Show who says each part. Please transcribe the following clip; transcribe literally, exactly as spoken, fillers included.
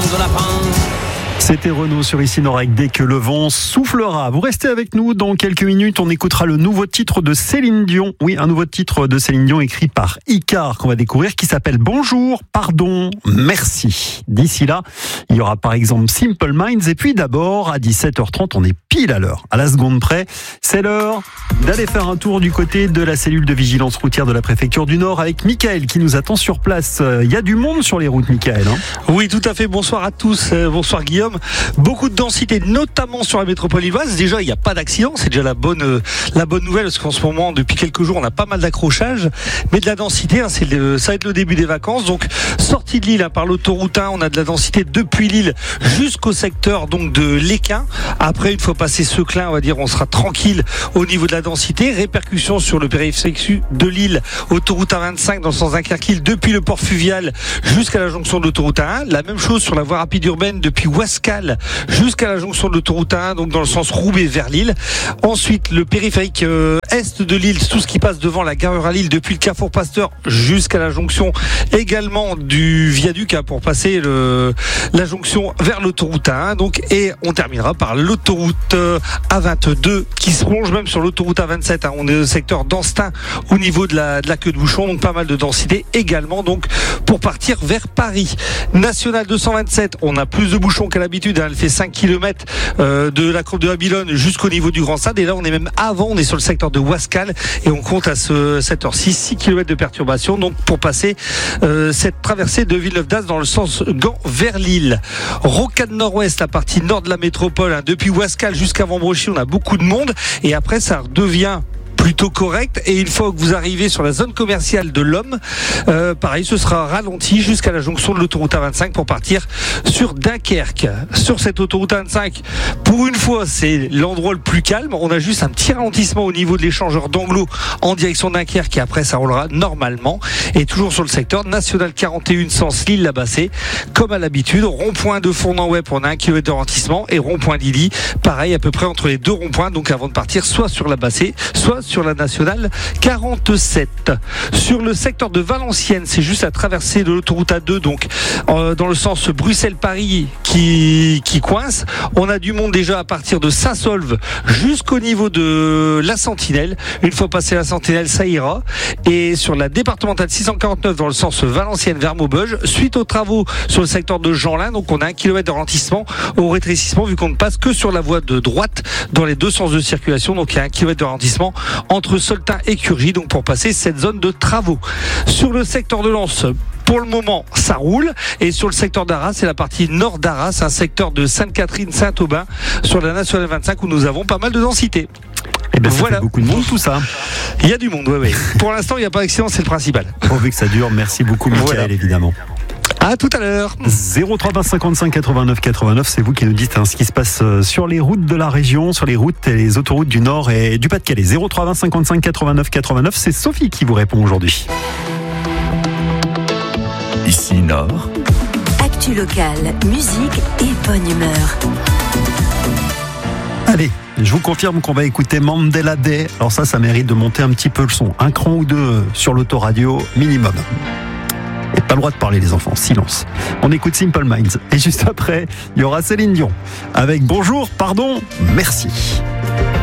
Speaker 1: de lapin.
Speaker 2: C'était Renaud sur Ici Norec. Dès que le vent soufflera, vous restez avec nous. Dans quelques minutes, on écoutera le nouveau titre de Céline Dion. Oui, un nouveau titre de Céline Dion écrit par Icar qu'on va découvrir, qui s'appelle Bonjour, pardon, merci. D'ici là, il y aura par exemple Simple Minds. Et puis d'abord, à dix-sept heures trente, on est pile à l'heure, à la seconde près. C'est l'heure d'aller faire un tour du côté de la cellule de vigilance routière de la préfecture du Nord avec Mickaël qui nous attend sur place. Il y a du monde sur les routes, Mickaël. Hein
Speaker 3: oui, tout à fait. Bonsoir à tous. Bonsoir Guillaume. Beaucoup de densité, notamment sur la métropole lilloise. Déjà, il n'y a pas d'accident. C'est déjà la bonne, euh, la bonne nouvelle, parce qu'en ce moment, depuis quelques jours, on a pas mal d'accrochages. Mais de la densité, hein, c'est le, ça va être le début des vacances. Donc, sortie de Lille hein, par l'autoroute un, on a de la densité depuis Lille jusqu'au secteur donc de l'Équin. Après, une fois passé Seclin, on va dire, on sera tranquille au niveau de la densité. Répercussions sur le périphérique de Lille, autoroute A vingt-cinq dans le sens Dunkerque-Lille, depuis le port fluvial jusqu'à la jonction de l'autoroute A un. La même chose sur la voie rapide urbaine depuis Ouascal jusqu'à la jonction de l'autoroute A un, donc dans le sens Roubaix vers Lille. Ensuite, le périphérique euh, est de Lille, tout ce qui passe devant la gare à Lille, depuis le Carrefour Pasteur jusqu'à la jonction également du viaduc hein, pour passer le, la jonction vers l'autoroute A un. Donc, et on terminera par l'autoroute euh, A vingt-deux qui se prolonge même sur l'autoroute A vingt-sept. Hein. On est au secteur d'Anstein au niveau de la, de la queue de bouchon, donc pas mal de densité également donc pour partir vers Paris. National deux cent vingt-sept, on a plus de bouchons qu'à l'habitude. Hein. Elle fait cinq kilomètres euh, de la courbe de Babylone jusqu'au niveau du Grand Stade. Et là, on est même avant, on est sur le secteur de Ouascal et on compte à ce, cette heure-ci six kilomètres de perturbation. Donc, pour passer euh, cette traversée de Villeneuve-d'Ascq dans le sens Gand vers Lille. Rocade Nord-Ouest, la partie nord de la métropole, hein, depuis Ouascal jusqu'à Vambrochy, on a beaucoup de monde. Et après, ça redevient plutôt correct, et une fois que vous arrivez sur la zone commerciale de l'Homme, euh, pareil, ce sera ralenti jusqu'à la jonction de l'autoroute A vingt-cinq pour partir sur Dunkerque. Sur cette autoroute A vingt-cinq, pour une fois, c'est l'endroit le plus calme. On a juste un petit ralentissement au niveau de l'échangeur d'Anglo en direction de Dunkerque, et après ça roulera normalement. Et toujours sur le secteur national quarante et un, sens Lille-Labassé, comme à l'habitude, rond-point de Fournan-Web, on a un kilomètre de ralentissement, et rond-point d'Illy, pareil, à peu près entre les deux ronds-points, donc avant de partir soit sur Labassé, soit sur la nationale quarante-sept. Sur le secteur de Valenciennes, c'est juste la traversée de l'autoroute A deux, donc euh, dans le sens Bruxelles-Paris qui, qui coince. On a du monde déjà à partir de Saint-Saulve jusqu'au niveau de la Sentinelle. Une fois passé la Sentinelle, ça ira. Et sur la départementale six cent quarante-neuf dans le sens Valenciennes vers Maubeuge, suite aux travaux sur le secteur de Jeanlin, donc on a un kilomètre de ralentissement au rétrécissement vu qu'on ne passe que sur la voie de droite dans les deux sens de circulation. Donc il y a un kilomètre de ralentissement entre Soltin et Curgy, donc pour passer cette zone de travaux. Sur le secteur de Lens, pour le moment, ça roule. Et sur le secteur d'Arras, c'est la partie nord d'Arras, un secteur de Sainte-Catherine-Saint-Aubin, sur la nationale vingt-cinq, où nous avons pas mal de densité.
Speaker 2: Eh ben, ça voilà. Fait beaucoup de monde, tout ça.
Speaker 3: Il y a du monde, oui, oui. Pour l'instant, il n'y a pas d'accident, c'est le principal.
Speaker 2: Pourvu que ça dure, merci beaucoup, Mickaël, voilà. Évidemment.
Speaker 3: À tout à l'heure.
Speaker 2: zéro trois vingt cinquante-cinq quatre-vingt-neuf quatre-vingt-neuf, c'est vous qui nous dites hein, ce qui se passe sur les routes de la région, sur les routes et les autoroutes du Nord et du Pas-de-Calais. zéro trois vingt cinquante-cinq quatre-vingt-neuf quatre-vingt-neuf, c'est Sophie qui vous répond aujourd'hui.
Speaker 4: Ici Nord.
Speaker 5: Actu locale, musique et bonne humeur.
Speaker 2: Allez, je vous confirme qu'on va écouter Mandela Day. Alors ça, ça mérite de monter un petit peu le son. Un cran ou deux sur l'autoradio minimum. Et pas le droit de parler les enfants, silence. On écoute Simple Minds. Et juste après, il y aura Céline Dion avec Bonjour, pardon, merci.